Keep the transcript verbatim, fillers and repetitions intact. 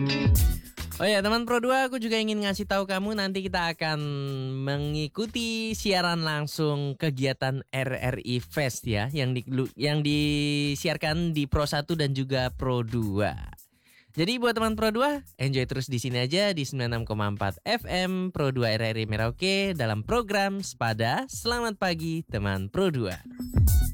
Oh ya teman Pro dua, aku juga ingin ngasih tahu kamu nanti kita akan mengikuti siaran langsung kegiatan R R I Fest ya, yang di, yang disiarkan di Pro satu dan juga Pro dua. Jadi buat teman Pro dua, enjoy terus di sini aja di sembilan puluh enam koma empat F M Pro dua R R I Merauke dalam program Spada. Selamat pagi teman Pro dua.